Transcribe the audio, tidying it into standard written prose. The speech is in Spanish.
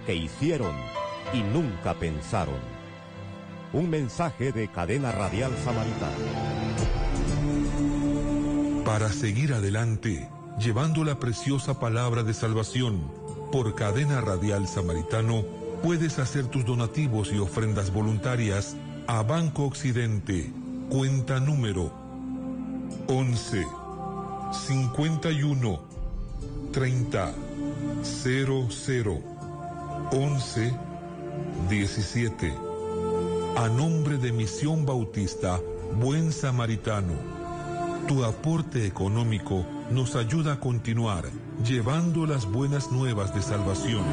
que hicieron y nunca pensaron. Un mensaje de Cadena Radial Samaritano. Para seguir adelante, llevando la preciosa palabra de salvación, por Cadena Radial Samaritano, puedes hacer tus donativos y ofrendas voluntarias a Banco Occidente, cuenta número 11 51 30 00 11 17. A nombre de Misión Bautista Buen Samaritano, tu aporte económico nos ayuda a continuar llevando las buenas nuevas de salvación.